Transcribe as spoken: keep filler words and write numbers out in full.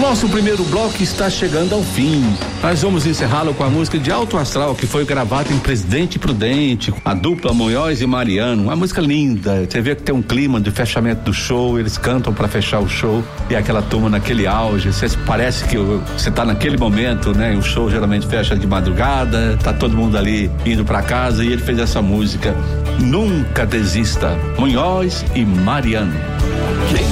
Nosso primeiro bloco está chegando ao fim. Nós vamos encerrá-lo com a música de Alto Astral, que foi gravada em Presidente Prudente, a dupla Munhoz e Mariano. Uma música linda. Você vê que tem um clima de fechamento do show, eles cantam para fechar o show e aquela turma naquele auge. Você parece que você tá naquele momento, né? O show geralmente fecha de madrugada, tá todo mundo ali indo para casa e ele fez essa música. Nunca Desista, Munhoz e Mariano.